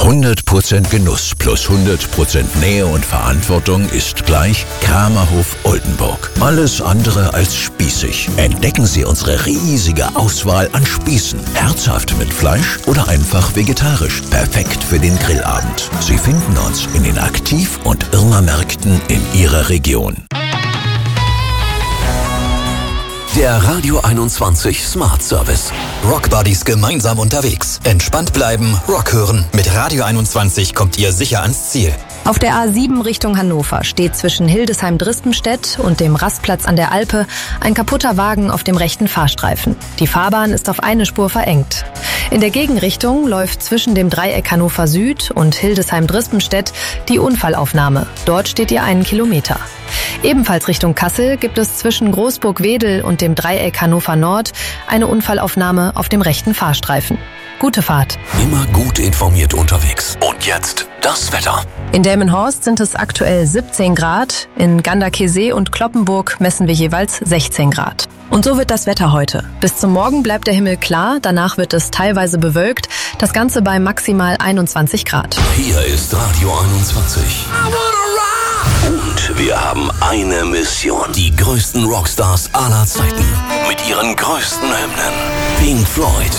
100% Genuss plus 100% Nähe und Verantwortung ist gleich Kramerhof Oldenburg. Alles andere als spießig. Entdecken Sie unsere riesige Auswahl an Spießen. Herzhaft mit Fleisch oder einfach vegetarisch. Perfekt für den Grillabend. Sie finden uns in den Aktiv- und Irma-Märkten in Ihrer Region. Der Radio 21 Smart Service. Rock Buddies gemeinsam unterwegs. Entspannt bleiben, Rock hören. Mit Radio 21 kommt ihr sicher ans Ziel. Auf der A7 Richtung Hannover steht zwischen Hildesheim-Dristenstedt und dem Rastplatz an der Alpe ein kaputter Wagen auf dem rechten Fahrstreifen. Die Fahrbahn ist auf eine Spur verengt. In der Gegenrichtung läuft zwischen dem Dreieck Hannover Süd und Hildesheim-Dristenstedt die Unfallaufnahme. Dort steht ihr 1 Kilometer. Ebenfalls Richtung Kassel gibt es zwischen Großburg-Wedel und dem Dreieck Hannover Nord eine Unfallaufnahme auf dem rechten Fahrstreifen. Gute Fahrt. Immer gut informiert unterwegs. Und jetzt das Wetter. In Delmenhorst sind es aktuell 17 Grad, in Ganderkesee und Cloppenburg messen wir jeweils 16 Grad. Und so wird das Wetter heute. Bis zum Morgen bleibt der Himmel klar, danach wird es teilweise bewölkt, das Ganze bei maximal 21 Grad. Hier ist Radio 21. Und wir haben eine Mission. Die größten Rockstars aller Zeiten. Mit ihren größten Hymnen. Pink Floyd,